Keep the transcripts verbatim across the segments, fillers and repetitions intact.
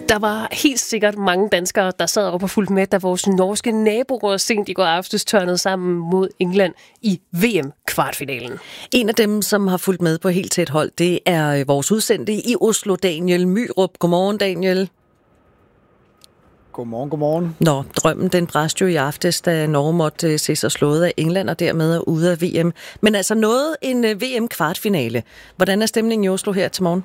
Der var helt sikkert mange danskere, der sad op og fulgte med, da vores norske naboer sent i går aftes tørnede sammen mod England i V M-kvartfinalen. En af dem, som har fulgt med på helt tæt hold, det er vores udsendte i Oslo, Daniel Myrup. Godmorgen, Daniel. Godmorgen, godmorgen. Nå, drømmen den bræste jo i aftes, da Norge måtte se sig slået af England og dermed er ude af V M. Men altså noget en V M-kvartfinale. Hvordan er stemningen i Oslo her til morgen?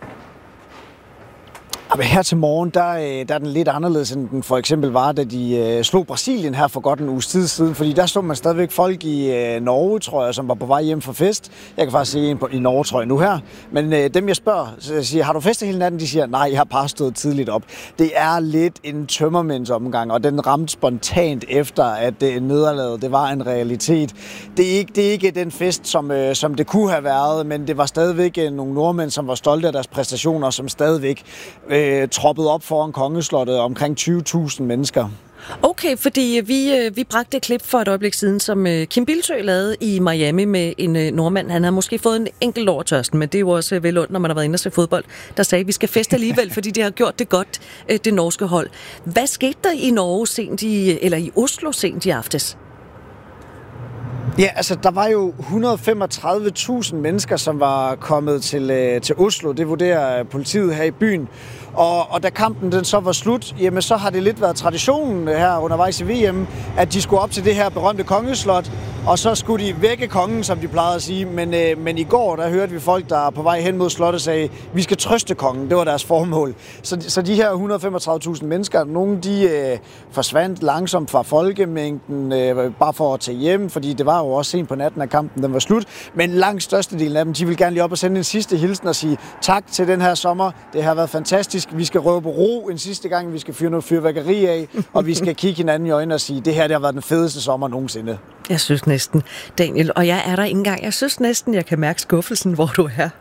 Men her til morgen, der, der er den lidt anderledes, end den for eksempel var, da de øh, slog Brasilien her for godt en uges tid siden. Fordi der stod man stadigvæk folk i øh, Norge, tror jeg, som var på vej hjem fra fest. Jeg kan faktisk se en på, i Norge, tror jeg, nu her. Men øh, dem, jeg spørger, så jeg siger, har du festet hele natten? De siger, nej, jeg har bare stået tidligt op. Det er lidt en tømmermændsomgang, og den ramte spontant efter, at det nederlaget, det var en realitet. Det er ikke, det er ikke den fest, som, øh, som det kunne have været, men det var stadigvæk øh, nogle nordmænd, som var stolte af deres præstationer, som stadigvæk øh, troppet op foran Kongeslottet, omkring tyve tusind mennesker. Okay, fordi vi, vi bragte et klip for et øjeblik siden, som Kim Bildsøe lavede i Miami med en nordmand. Han har måske fået en enkelt over tørsten, men det er jo også vel ondt, når man har været inde og se fodbold, der sagde, at vi skal feste alligevel, fordi de har gjort det godt, det norske hold. Hvad skete der i Norge sent i, eller i Oslo sent i aftes? Ja, altså der var jo et hundrede og femogtredive tusind mennesker, som var kommet til, til Oslo. Det vurderer politiet her i byen. Og, og da kampen den så var slut, jamen så har det lidt været traditionen her undervejs i V M, at de skulle op til det her berømte kongeslot, og så skulle de vække kongen, som de plejede at sige. Men, øh, men i går, der hørte vi folk, der på vej hen mod slottet, sagde, vi skal trøste kongen. Det var deres formål. Så, så de her et hundrede og femogtredive tusind mennesker, nogle de øh, forsvandt langsomt fra folkemængden, øh, bare for at tage hjem, fordi det var jo også sent på natten, at kampen den var slut. Men langt størstedelen af dem, de vil gerne lige op og sende en sidste hilsen og sige tak til den her sommer. Det har været fantastisk. Vi skal råbe ro en sidste gang, vi skal fyre noget fyrværkeri af, og vi skal kigge hinanden i øjnene og sige, det her det har været den fedeste sommer nogensinde. Jeg synes næsten, Daniel, og jeg er der ikke engang. Jeg synes næsten, jeg kan mærke skuffelsen, hvor du er.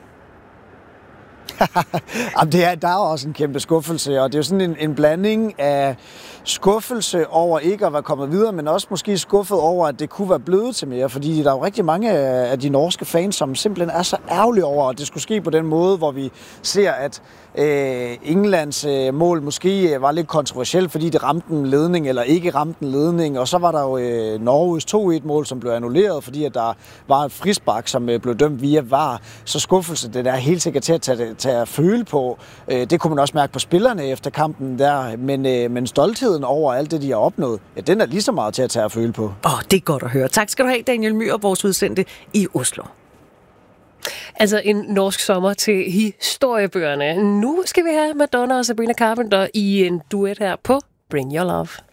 Jamen, det er, der er også en kæmpe skuffelse, og det er jo sådan en, en blanding af skuffelse over ikke at være kommet videre, men også måske skuffet over, at det kunne være blevet til mere, fordi der er jo rigtig mange af de norske fans, som simpelthen er så ærgerlige over, at det skulle ske på den måde, hvor vi ser, at øh, Englands øh, mål måske var lidt kontroversielt, fordi det ramte en ledning, eller ikke ramte en ledning, og så var der jo øh, Norges to et mål, som blev annulleret, fordi at der var et frispark, som øh, blev dømt via V A R. Så skuffelse, det er helt sikkert til at tage, tage at føle på. Øh, det kunne man også mærke på spillerne efter kampen der, men, øh, men stolthed over alt det, de har opnået, ja, den er lige så meget til at tage at føle på. Åh, oh, det er godt at høre. Tak skal du have, Daniel Myrup, vores udsendte i Oslo. Altså en norsk sommer til historiebøgerne. Nu skal vi have Madonna og Sabrina Carpenter i en duet her på Bring Your Love.